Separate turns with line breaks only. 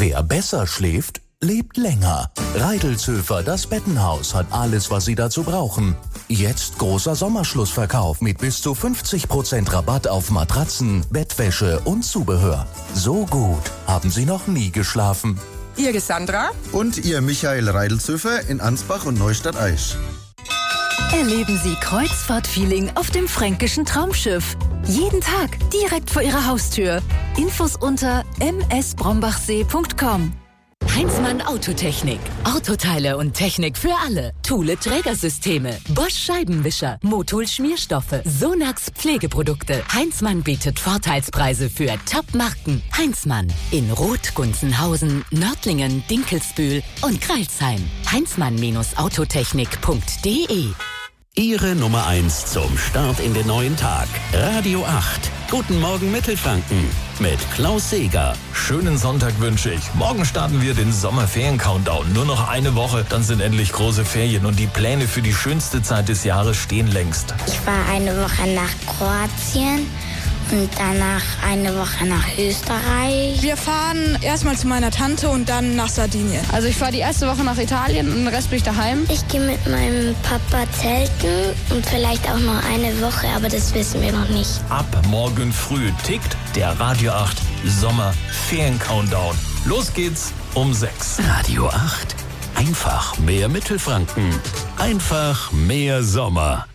Wer besser schläft, lebt länger. Reidelzöfer, das Bettenhaus, hat alles, was Sie dazu brauchen. Jetzt großer Sommerschlussverkauf mit bis zu 50% Rabatt auf Matratzen, Bettwäsche und Zubehör. So gut haben Sie noch nie geschlafen.
Ihr Sandra
und Ihr Michael Reidelzöfer in Ansbach und Neustadt-Aisch.
Erleben Sie Kreuzfahrt-Feeling auf dem fränkischen Traumschiff. Jeden Tag direkt vor Ihrer Haustür. Infos unter msbrombachsee.com.
Heinzmann Autotechnik. Autoteile und Technik für alle. Thule Trägersysteme. Bosch Scheibenwischer. Motul Schmierstoffe. Sonax Pflegeprodukte. Heinzmann bietet Vorteilspreise für Top-Marken. Heinzmann. In Roth, Gunzenhausen, Nördlingen, Dinkelsbühl und Crailsheim. Heinzmann-autotechnik.de.
Ihre Nummer 1 zum Start in den neuen Tag. Radio 8. Guten Morgen Mittelfranken mit Klaus Seeger.
Schönen Sonntag wünsche ich. Morgen starten wir den Sommerferien-Countdown. Nur noch eine Woche, dann sind endlich große Ferien und die Pläne für die schönste Zeit des Jahres stehen längst.
Ich war eine Woche nach Kroatien und danach eine Woche nach Österreich.
Wir fahren erstmal zu meiner Tante und dann nach Sardinien.
Also ich fahre die erste Woche nach Italien und den Rest bin ich daheim.
Ich gehe mit meinem Papa zelten und vielleicht auch noch eine Woche, aber das wissen wir noch nicht.
Ab morgen früh tickt der Radio 8 Sommerferien-Countdown. Los geht's um 6.
Radio 8. Einfach mehr Mittelfranken. Einfach mehr Sommer.